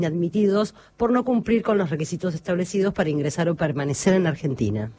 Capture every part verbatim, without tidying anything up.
admitidos por no cumplir con los requisitos establecidos para ingresar o permanecer en Argentina.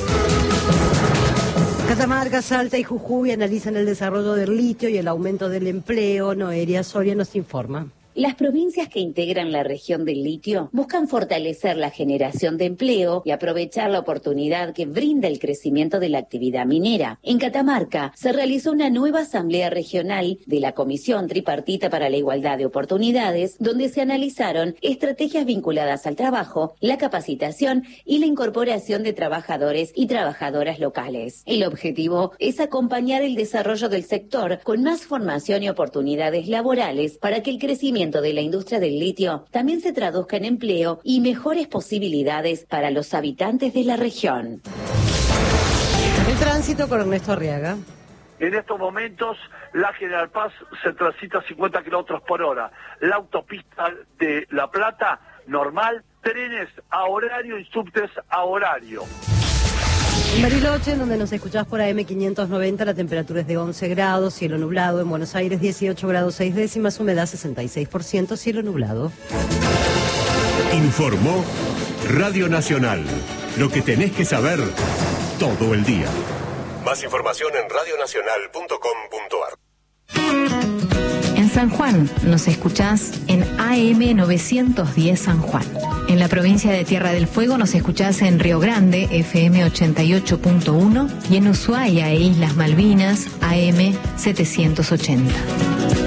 Catamarca, Salta y Jujuy analizan el desarrollo del litio y el aumento del empleo. Noelia Soria nos informa. Las provincias que integran la región del litio buscan fortalecer la generación de empleo y aprovechar la oportunidad que brinda el crecimiento de la actividad minera. En Catamarca se realizó una nueva asamblea regional de la Comisión Tripartita para la Igualdad de Oportunidades, donde se analizaron estrategias vinculadas al trabajo, la capacitación y la incorporación de trabajadores y trabajadoras locales. El objetivo es acompañar el desarrollo del sector con más formación y oportunidades laborales para que el crecimiento de la industria del litio también se traduzca en empleo y mejores posibilidades para los habitantes de la región. El tránsito con Ernesto Arriaga. En estos momentos la General Paz se transita a cincuenta kilómetros por hora. La autopista de La Plata, normal, trenes a horario y subtes a horario. En Bariloche, donde nos escuchás por A M quinientos noventa, la temperatura es de once grados, cielo nublado. En Buenos Aires, dieciocho grados seis décimas, humedad sesenta y seis por ciento, cielo nublado. Informó Radio Nacional. Lo que tenés que saber todo el día. Más información en radio nacional punto com punto ar. En San Juan nos escuchás en A M novecientos diez San Juan. En la provincia de Tierra del Fuego nos escuchás en Río Grande, F M ochenta y ocho punto uno, y en Ushuaia e Islas Malvinas, A M setecientos ochenta.